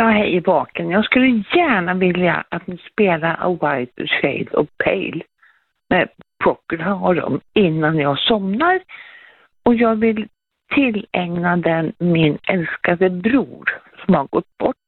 Ja, hej baken. Jag skulle gärna vilja att ni spelar A White Shade of Pale med Procol och dem innan jag somnar. Och jag vill tillägna den min älskade bror som har gått bort.